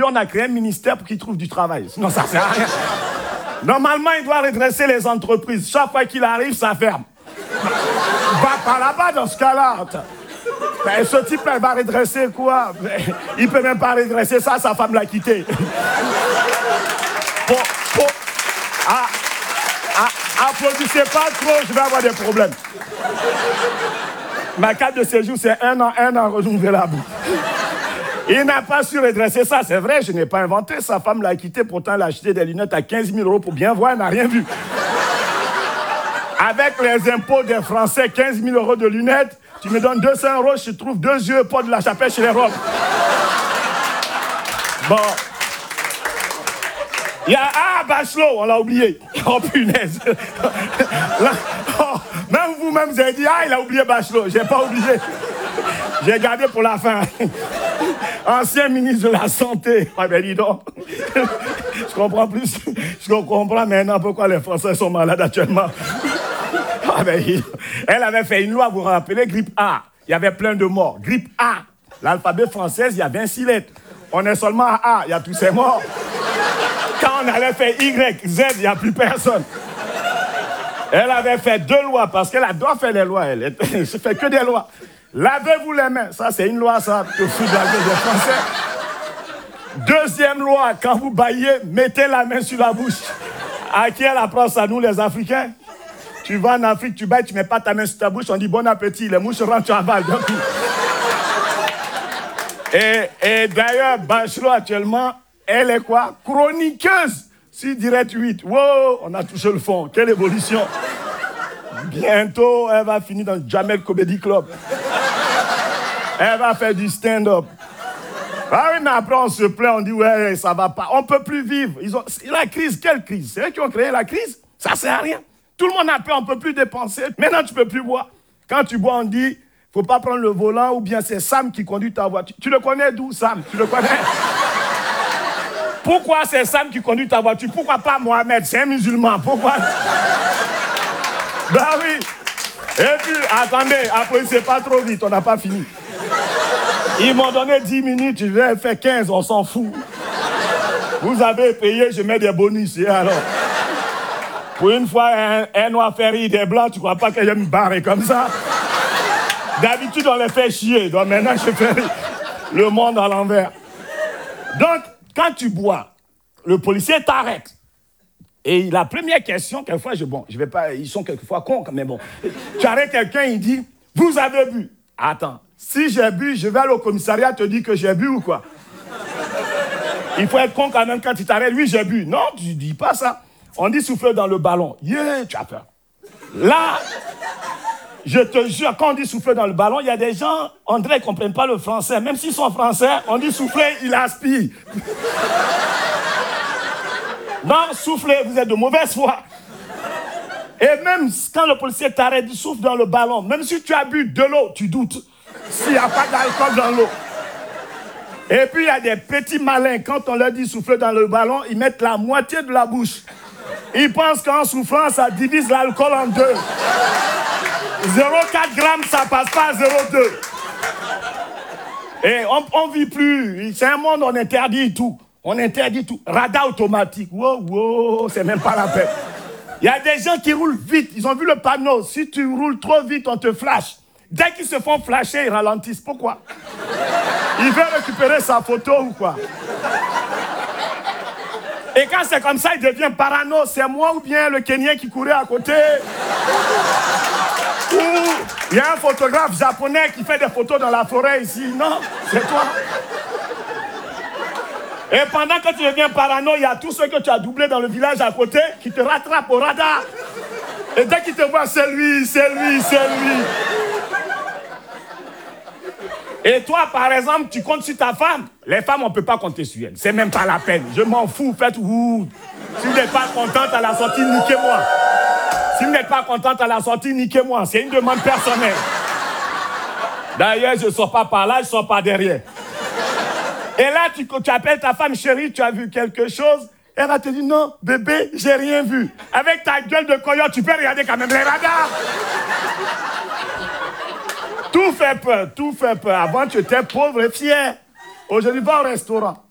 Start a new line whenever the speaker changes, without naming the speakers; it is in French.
on a créé un ministère pour qu'il trouve du travail. Sinon, ça sert à rien. Normalement, il doit redresser les entreprises. Chaque fois qu'il arrive, ça ferme. Va par là-bas dans ce cas-là. Ben, ce type-là, il va redresser quoi? Il peut même pas redresser ça, sa femme l'a quitté. Applaudissez pas trop, je vais avoir des problèmes. Ma carte de séjour, c'est un an renouvelable. Il n'a pas su redresser ça, c'est vrai, je n'ai pas inventé. Sa femme l'a quitté, pourtant elle a acheté des lunettes à 15 000 € pour bien voir, elle n'a rien vu. Avec les impôts des Français, 15 000 € de lunettes, tu me donnes 200 €, je trouve 2 yeux, pas de la chapelle chez les Roms. Bon. Il y a Bachelot, on l'a oublié. Oh punaise. Là, même vous-même, vous avez dit, il a oublié Bachelot. J'ai pas oublié. J'ai gardé pour la fin. Ancien ministre de la Santé. Ah ben dis donc. Je comprends plus. Je comprends maintenant pourquoi les Français sont malades actuellement. Ah ben, elle avait fait une loi, vous vous rappelez, grippe A. Il y avait plein de morts. Grippe A. L'alphabet français, il y a 26 lettres. On est seulement à A, il y a tous ces morts. Quand on avait fait Y, Z, il n'y a plus personne. Elle avait fait 2 lois, parce qu'elle doit faire les lois, elle. Elle ne fait que des lois. Lavez-vous les mains. Ça, c'est une loi, ça, te fout de la gueule des Français. Deuxième loi, quand vous baillez, mettez la main sur la bouche. À qui elle apprend ça, nous, les Africains? Tu vas en Afrique, tu bailles, tu ne mets pas ta main sur ta bouche, on dit bon appétit, les mouches rentrent, tu avales. Et d'ailleurs, Bachelot, actuellement, elle est quoi? Chroniqueuse sur Direct 8. Wow, on a touché le fond. Quelle évolution. Bientôt, elle va finir dans le Jamel Comedy Club. Elle va faire du stand-up. Ah oui, mais après, on se plaint, on dit, ouais, ça va pas. On ne peut plus vivre. La crise, quelle crise? C'est eux qui ont créé la crise? Ça ne sert à rien. Tout le monde a peur, on ne peut plus dépenser. Maintenant, tu ne peux plus boire. Quand tu bois, on dit, il ne faut pas prendre le volant, ou bien c'est Sam qui conduit ta voiture. Tu le connais d'où, Sam? Tu le connais? Pourquoi c'est Sam qui conduit ta voiture? Pourquoi pas Mohamed? C'est un musulman. Pourquoi? Ben oui. Et puis, attendez, applaudissez pas trop vite, on n'a pas fini. Ils m'ont donné 10 minutes, je vais faire 15, on s'en fout. Vous avez payé, je mets des bonus. Et alors, pour une fois, un noir fait rire des blancs, tu crois pas que je me barre comme ça? D'habitude, on les fait chier, donc maintenant, je fais le monde à l'envers. Donc, quand tu bois, le policier t'arrête. Et la première question, quelquefois, je vais pas, ils sont quelquefois cons, mais bon. Tu arrêtes quelqu'un, il dit, vous avez bu. Attends, si j'ai bu, je vais aller au commissariat te dire que j'ai bu ou quoi? Il faut être con quand même quand tu t'arrêtes. Oui, j'ai bu. Non, tu dis pas ça. On dit souffler dans le ballon. Yeah, tu as peur. Là, je te jure, quand on dit souffler dans le ballon, il y a des gens, on dirait qu'ils ne comprennent pas le français. Même s'ils sont français, on dit souffler, il aspire. Non, soufflez, vous êtes de mauvaise foi. Et même quand le policier t'arrête, il souffle dans le ballon. Même si tu as bu de l'eau, tu doutes. S'il n'y a pas d'alcool dans l'eau. Et puis il y a des petits malins, quand on leur dit souffler dans le ballon, ils mettent la moitié de la bouche. Ils pensent qu'en soufflant, ça divise l'alcool en 2. 0,4 grammes, ça passe pas à 0,2. Et on vit plus. C'est un monde où on interdit tout. On interdit tout. Radar automatique. Wow, c'est même pas la peine. Il y a des gens qui roulent vite. Ils ont vu le panneau. Si tu roules trop vite, on te flash. Dès qu'ils se font flasher, ils ralentissent. Pourquoi? Ils veulent récupérer sa photo ou quoi? Et quand c'est comme ça, il devient parano. C'est moi ou bien le Kenyan qui courait à côté? Ou il y a un photographe japonais qui fait des photos dans la forêt ici. Non, c'est toi. Et pendant que tu deviens parano, il y a tous ceux que tu as doublés dans le village à côté qui te rattrapent au radar. Et dès qu'ils te voient, c'est lui, c'est lui, c'est lui. Et toi, par exemple, tu comptes sur ta femme. Les femmes, on ne peut pas compter sur elles. C'est même pas la peine. Je m'en fous, faites ouh. Si vous n'êtes pas contente à la sortie, niquez-moi. Si vous n'êtes pas contente à la sortie, niquez-moi. C'est une demande personnelle. D'ailleurs, je ne sors pas par là, je ne sors pas derrière. Et là, tu appelles ta femme, chérie, tu as vu quelque chose? Elle va te dire, non, bébé, j'ai rien vu. Avec ta gueule de coyote, tu peux regarder quand même les radars. Tout fait peur, tout fait peur. Avant, tu étais pauvre et fier. Aujourd'hui, va au restaurant.